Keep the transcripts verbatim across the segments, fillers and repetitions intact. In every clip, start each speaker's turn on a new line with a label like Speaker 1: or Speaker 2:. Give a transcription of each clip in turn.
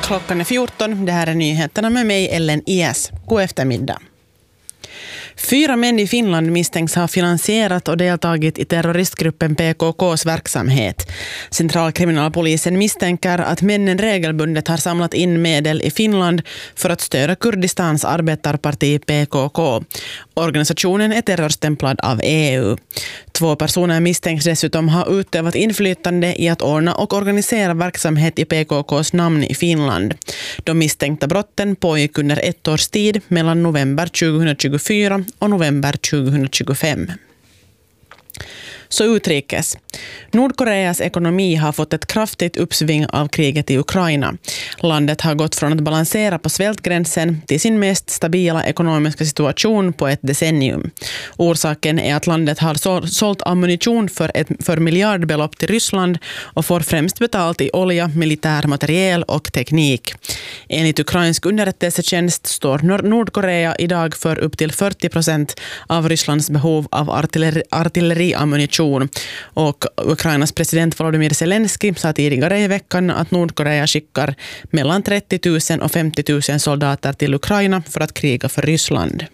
Speaker 1: Klockan är fjorton. Det här är nyheterna med mig, Ellen Ies. God eftermiddag. Fyra män i Finland misstänks ha finansierat och deltagit i terroristgruppen P K K:s verksamhet. Centralkriminalpolisen misstänker att männen regelbundet har samlat in medel i Finland för att stödja Kurdistans arbetarparti P K K. Organisationen är terrorstämplad av E U. Två personer misstänks dessutom ha utövat inflytande i att ordna och organisera verksamhet i P K K:s namn i Finland. De misstänkta brotten pågick under ett års tid mellan november tjugohundratjugofyra och november tjugohundratjugofem. Så utrikes. Nordkoreas ekonomi har fått ett kraftigt uppsving av kriget i Ukraina. Landet har gått från att balansera på svältgränsen till sin mest stabila ekonomiska situation på ett decennium. Orsaken är att landet har sålt ammunition för ett för miljardbelopp till Ryssland och får främst betalt i olja, militär materiel och teknik. Enligt ukrainsk underrättelsetjänst står Nordkorea idag för upp till fyrtio procent av Rysslands behov av artilleri, artilleriammunition. Och Ukrainas president Volodymyr Zelensky sa tidigare i veckan att Nordkorea skickar mellan trettio tusen och femtio tusen soldater till Ukraina för att kriga för Ryssland.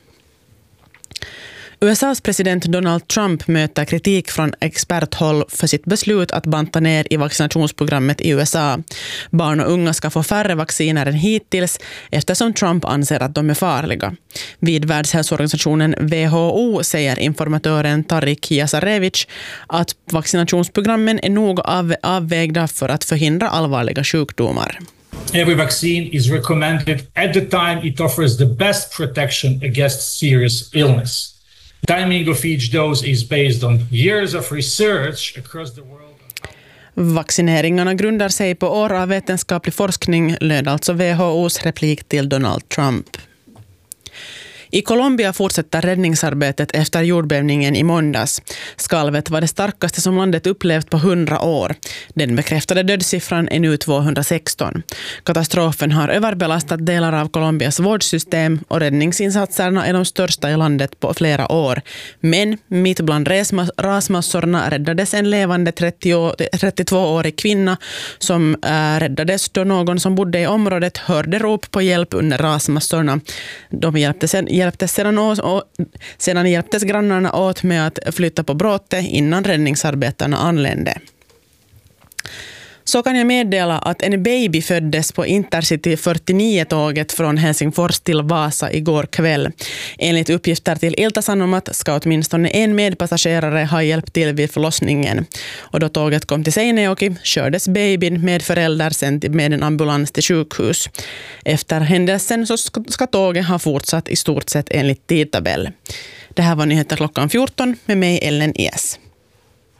Speaker 1: U S A:s president Donald Trump möter kritik från experthåll för sitt beslut att banta ner i vaccinationsprogrammet i U S A. Barn och unga ska få färre vacciner än hittills eftersom Trump anser att de är farliga. Vid Världshälsoorganisationen W H O säger informatören Tarik Jasarevic att vaccinationsprogrammen är nog av, avvägda för att förhindra allvarliga sjukdomar.
Speaker 2: Every vaccine is recommended at the time it offers the best protection against serious illness. Timing of each dose is based on years of research across the world.
Speaker 1: Vaccineringarna grundar sig på år av vetenskaplig forskning, löd alltså W H O:s replik till Donald Trump. I Colombia fortsätter räddningsarbetet efter jordbävningen i måndags. Skalvet var det starkaste som landet upplevt på hundra år. Den bekräftade dödssiffran är nu tvåhundrasexton. Katastrofen har överbelastat delar av Colombias vårdsystem och räddningsinsatserna är de största i landet på flera år. Men mitt bland rasmassorna räddades en levande trettiotvåårig kvinna som äh, räddades då någon som bodde i området hörde rop på hjälp under rasmassorna. De hjälpte sen Hjälptes sedan, och, sedan hjälptes grannarna åt med att flytta på brottet innan räddningsarbetarna anlände. Så kan jag meddela att en baby föddes på Intercity fyrtionio-tåget från Helsingfors till Vasa igår kväll. Enligt uppgifter till Ilta-Sanomat ska åtminstone en medpassagerare ha hjälpt till vid förlossningen. Och då tåget kom till Seinäjoki kördes babyn med föräldrar sen med en ambulans till sjukhus. Efter händelsen så ska, ska tåget ha fortsatt i stort sett enligt tidtabell. Det här var nyheter klockan fjorton med mig, Ellen Ies.